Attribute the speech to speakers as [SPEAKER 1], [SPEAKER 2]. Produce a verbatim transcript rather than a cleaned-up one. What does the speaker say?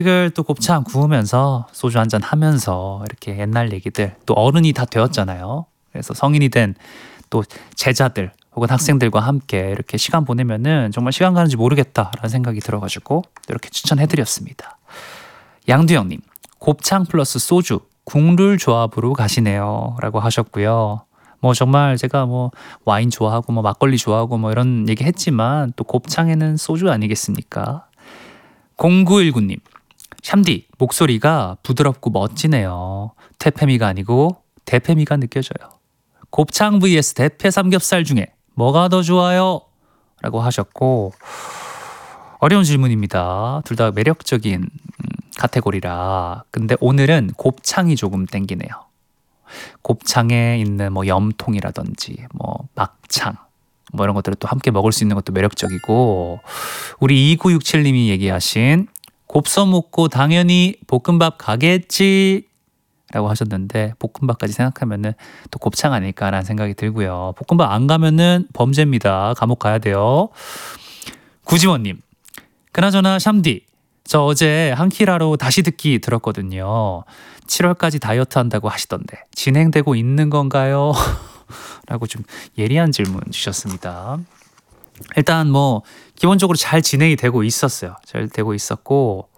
[SPEAKER 1] 이걸 또 곱창 구우면서 소주 한잔 하면서 이렇게 옛날 얘기들, 또 어른이 다 되었잖아요. 그래서 성인이 된 또 제자들 혹은 학생들과 함께 이렇게 시간 보내면은 정말 시간 가는지 모르겠다라는 생각이 들어가지고 이렇게 추천해드렸습니다. 양두영님, 곱창 플러스 소주 국룰 조합으로 가시네요 라고 하셨고요. 뭐 정말 제가 뭐 와인 좋아하고 뭐 막걸리 좋아하고 뭐 이런 얘기 했지만 또 곱창에는 소주 아니겠습니까? 공구일구님, 샴디 목소리가 부드럽고 멋지네요. 태페미가 아니고 대페미가 느껴져요. 곱창 vs 대패 삼겹살 중에 뭐가 더 좋아요? 라고 하셨고, 어려운 질문입니다. 둘 다 매력적인 카테고리라. 근데 오늘은 곱창이 조금 땡기네요. 곱창에 있는 뭐 염통이라든지 뭐 막창 뭐 이런 것들을 또 함께 먹을 수 있는 것도 매력적이고, 우리 이구육칠님이 얘기하신 곱서 먹고 당연히 볶음밥 가겠지 라고 하셨는데, 볶음밥까지 생각하면은 또 곱창 아닐까라는 생각이 들고요. 볶음밥 안 가면은 범죄입니다. 감옥 가야 돼요. 구지원님, 그나저나 샴디 저 어제 한키라로 다시 듣기 들었거든요. 칠월까지 다이어트 한다고 하시던데 진행되고 있는 건가요? 라고 좀 예리한 질문 주셨습니다. 일단 뭐 기본적으로 잘 진행이 되고 있었어요. 잘 되고 있었고,